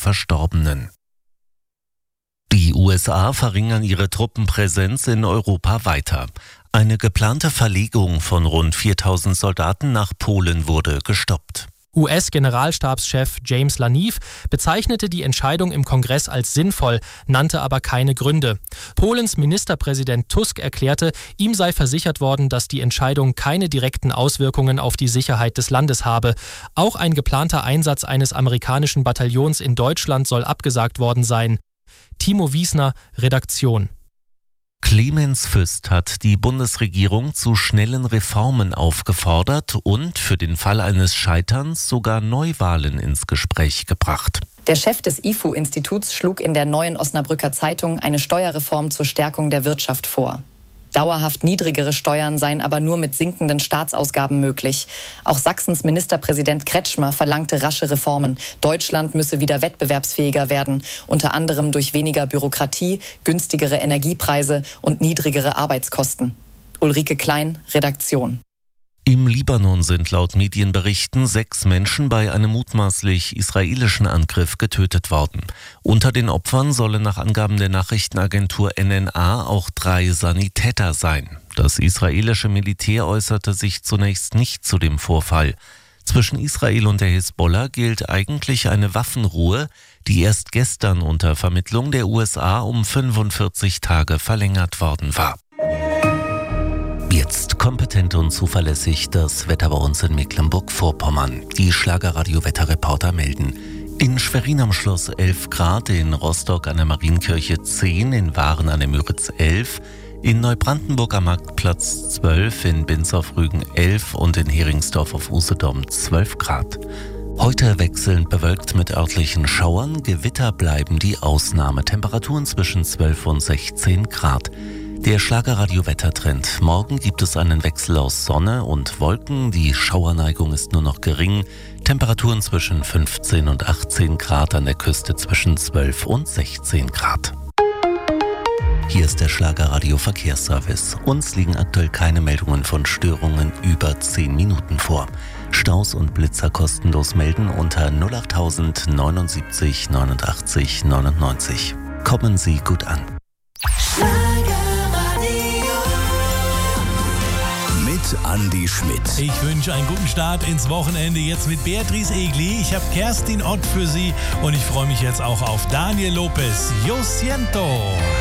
Verstorbenen. Die USA verringern ihre Truppenpräsenz in Europa weiter. Eine geplante Verlegung von rund 4.000 Soldaten nach Polen wurde gestoppt. US-Generalstabschef James Lanief bezeichnete die Entscheidung im Kongress als sinnvoll, nannte aber keine Gründe. Polens Ministerpräsident Tusk erklärte, ihm sei versichert worden, dass die Entscheidung keine direkten Auswirkungen auf die Sicherheit des Landes habe. Auch ein geplanter Einsatz eines amerikanischen Bataillons in Deutschland soll abgesagt worden sein. Timo Wiesner, Redaktion. Clemens Füst hat die Bundesregierung zu schnellen Reformen aufgefordert und für den Fall eines Scheiterns sogar Neuwahlen ins Gespräch gebracht. Der Chef des IFO-Instituts schlug in der Neuen Osnabrücker Zeitung eine Steuerreform zur Stärkung der Wirtschaft vor. Dauerhaft niedrigere Steuern seien aber nur mit sinkenden Staatsausgaben möglich. Auch Sachsens Ministerpräsident Kretschmer verlangte rasche Reformen. Deutschland müsse wieder wettbewerbsfähiger werden, unter anderem durch weniger Bürokratie, günstigere Energiepreise und niedrigere Arbeitskosten. Ulrike Klein, Redaktion. Im Libanon sind laut Medienberichten 6 Menschen bei einem mutmaßlich israelischen Angriff getötet worden. Unter den Opfern sollen nach Angaben der Nachrichtenagentur NNA auch 3 Sanitäter sein. Das israelische Militär äußerte sich zunächst nicht zu dem Vorfall. Zwischen Israel und der Hisbollah gilt eigentlich eine Waffenruhe, die erst gestern unter Vermittlung der USA um 45 Tage verlängert worden war. Jetzt kompetent und zuverlässig das Wetter bei uns in Mecklenburg-Vorpommern. Die Schlagerradio-Wetterreporter melden. In Schwerin am Schloss 11 Grad, in Rostock an der Marienkirche 10, in Waren an der Müritz 11, in Neubrandenburg am Marktplatz 12, in Binz auf Rügen 11 und in Heringsdorf auf Usedom 12 Grad. Heute wechselnd bewölkt mit örtlichen Schauern, Gewitter bleiben die Ausnahme. Temperaturen zwischen 12 und 16 Grad. Der Schlagerradio-Wettertrend. Morgen gibt es einen Wechsel aus Sonne und Wolken. Die Schauerneigung ist nur noch gering. Temperaturen zwischen 15 und 18 Grad, an der Küste zwischen 12 und 16 Grad. Hier ist der Schlagerradio-Verkehrsservice. Uns liegen aktuell keine Meldungen von Störungen über 10 Minuten vor. Staus und Blitzer kostenlos melden unter 08000 79 89 99. Kommen Sie gut an. Andi Schmidt. Ich wünsche einen guten Start ins Wochenende jetzt mit Beatrice Egli. Ich habe Kerstin Ott für Sie und ich freue mich jetzt auch auf Daniel Lopez. Yo siento.